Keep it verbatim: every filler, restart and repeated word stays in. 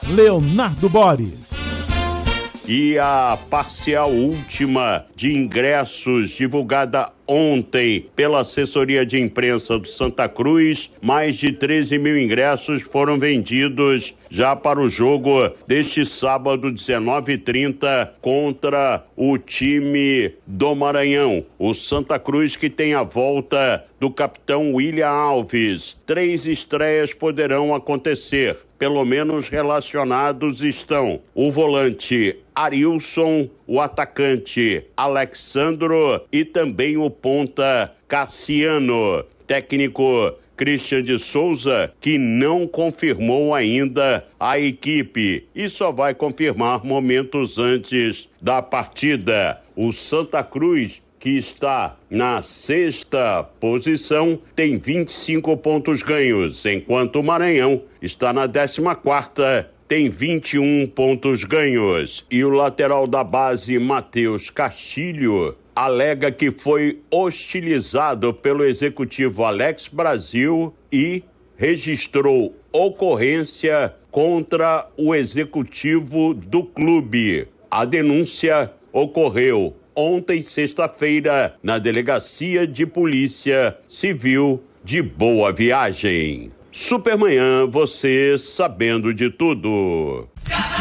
Leonardo Boris. E a parcial última de ingressos divulgada ontem pela assessoria de imprensa do Santa Cruz, mais de treze mil ingressos foram vendidos já para o jogo deste sábado, dezenove e trinta, contra o time do Maranhão. O Santa Cruz, que tem a volta do capitão William Alves. Três estreias poderão acontecer, pelo menos relacionados estão o volante Arilson, o atacante Alexandro e também o ponta Cassiano. Técnico Christian de Souza, que não confirmou ainda a equipe e só vai confirmar momentos antes da partida. O Santa Cruz, que está na sexta posição, tem vinte e cinco pontos ganhos, enquanto o Maranhão está na décima quarta, tem vinte e um pontos ganhos. E o lateral da base, Matheus Castilho, alega que foi hostilizado pelo executivo Alex Brasil e registrou ocorrência contra o executivo do clube. A denúncia ocorreu ontem, sexta-feira, na Delegacia de Polícia Civil de Boa Viagem. Supermanhã, você sabendo de tudo.